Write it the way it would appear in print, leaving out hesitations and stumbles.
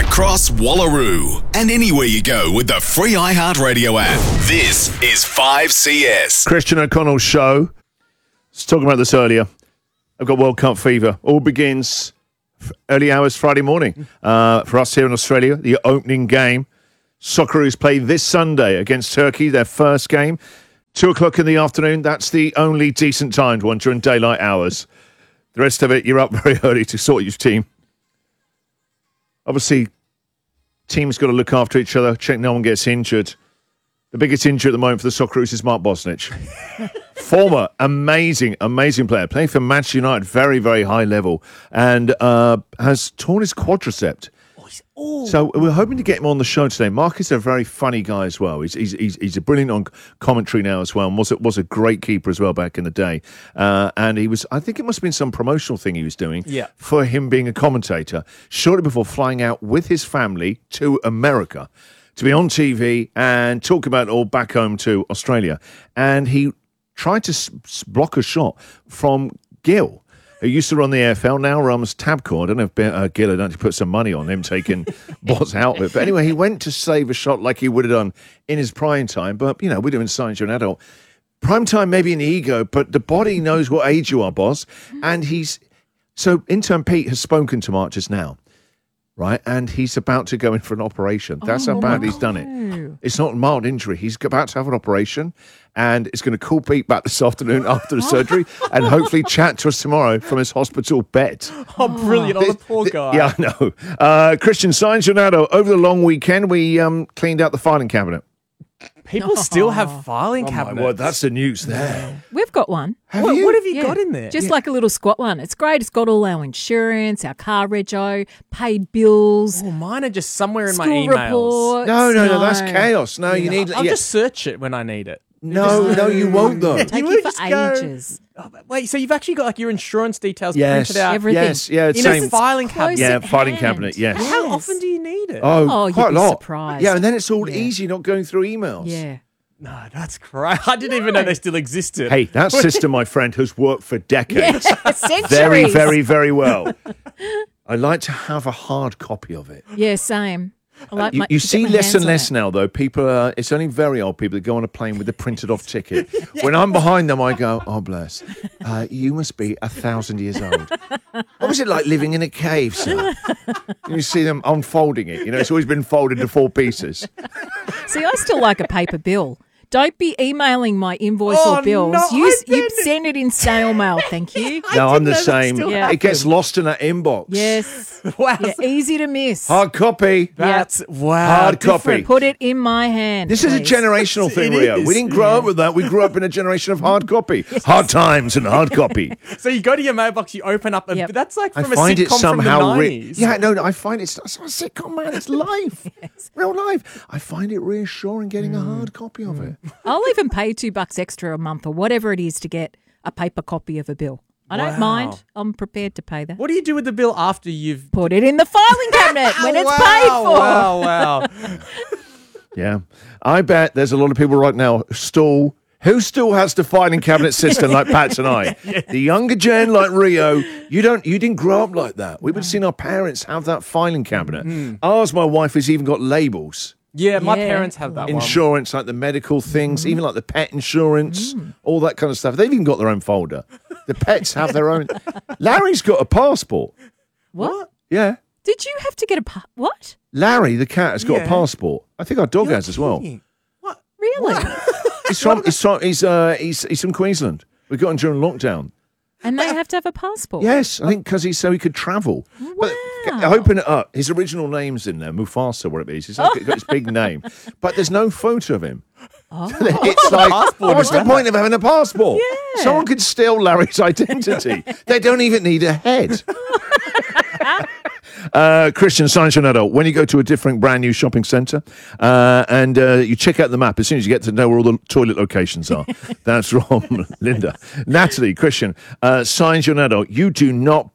across Wallaroo and anywhere you go with the free iHeartRadio app. This is 5CS. Christian O'Connell's show. I was talking about this earlier. I've got World Cup fever. All begins early hours Friday morning. For us here in Australia, the opening game. Socceroos play this Sunday against Turkey, their first game. 2 o'clock in the afternoon. That's the only decent timed one during daylight hours. The rest of it, you're up very early to sort your team. Obviously, teams got to look after each other, check no one gets injured. The biggest injury at the moment for the Socceroos is Mark Bosnich. Former amazing player, playing for Manchester United, very, very high level, and has torn his quadricep. So we're hoping to get him on the show today. Mark is a very funny guy as well. He's a brilliant on commentary now as well, and was a great keeper as well back in the day. And he was, I think it must have been some promotional thing he was doing for him being a commentator shortly before flying out with his family to America to be on TV and talk about it all back home to Australia. And he tried to block a shot from Gill, who used to run the AFL, now runs Tabcorp. I don't know if Gill had actually put some money on him taking Boz out of it. But anyway, he went to save a shot like he would have done in his prime time. But, you know, we're doing science, you're an adult. Prime time, maybe an ego, but the body knows what age you are, Boz. And so intern Pete has spoken to Mark just now, right? And he's about to go in for an operation. That's how bad he's done it. It's not a mild injury. He's about to have an operation, and it's going to call Pete back this afternoon after the surgery and hopefully chat to us tomorrow from his hospital bed. Oh, brilliant. Oh, the poor guy. Yeah, I know. Christian Sainz Ronaldo, over the long weekend, we cleaned out the filing cabinet. People still have filing cabinets. My word, that's the news there. We've got one. What have you got in there? Just like a little squat one. It's great. It's got all our insurance, our car rego, paid bills. Oh, mine are just somewhere in my school emails. reports. No, that's chaos. No, you need... I'll just search it when I need it. No, you won't, though. Take you for ages. Wait, so you've actually got like your insurance details Yes. printed out? Everything. Yes, yeah, it's In a same. filing cabinet? Yeah, Close at filing hand. cabinet, yes. How often do you need it? Oh, you'd quite a be lot. surprised. Yeah, and then it's all Yeah. easy, not going through emails. Yeah. No, that's great. I didn't even know they still existed. Hey, that system, my friend, has worked for decades. Centuries. Very, very, very well. I like to have a hard copy of it. Yeah, same. I like You to see get my less hands and on less it. now, though. People, it's only very old people that go on a plane with a printed off ticket. When I'm behind them, I go, oh, bless. You must be 1,000 years old. What was it like living in a cave, sir? You see them unfolding it. You know, it's always been folded into 4 pieces. See, I still like a paper bill. Don't be emailing my invoice Oh, or bills. no, You send it in snail mail, thank you. No, I'm the know that same. still Yeah. It gets lost in that inbox. Yes. Wow. Yeah, easy to miss. Hard copy. That's wow. Hard copy. different. Put it in my hand. This is a please. generational thing, It Rio. is. We didn't grow up with that. We grew up in a generation of hard copy. Hard times and hard copy. So you go to your mailbox, you open up, and Yep. that's like I from a find sitcom it somehow from the 90s. Yeah, no, I find it's not a sitcom, man. It's life. Real life. I find it reassuring getting a hard copy of it. I'll even pay $2 extra a month or whatever it is to get a paper copy of a bill. I don't Wow. mind. I'm prepared to pay that. What do you do with the bill after you've... Put it in the filing cabinet when it's paid for. Wow. Yeah. I bet there's a lot of people right now who still has the filing cabinet system like Pat and I. The younger gen like Rio, you didn't grow up like that. We've been seeing our parents have that filing cabinet. Ours, my wife, has even got labels. Yeah, my Yeah. parents have that one. Insurance, like the medical things, even like the pet insurance, all that kind of stuff. They've even got their own folder. The pets have their own. Larry's got a passport. What? Yeah. Did you have to get what? Larry, the cat, has got a passport. I think our dog has as well. What? Really? He's from Queensland. We got him during lockdown. And they have to have a passport? Yes, I think because so he could travel. But open it up. His original name's in there, Mufasa, whatever it is. He's got his big name. But there's no photo of him. It's like, what's the point of having a passport? Yeah. Someone could steal Larry's identity. They don't even need a head. Christian Sainz Ronaldo, when you go to a different brand new shopping centre and you check out the map, as soon as you get to know where all the toilet locations are. That's from Linda. Natalie, Christian, Sainz Ronaldo, you do not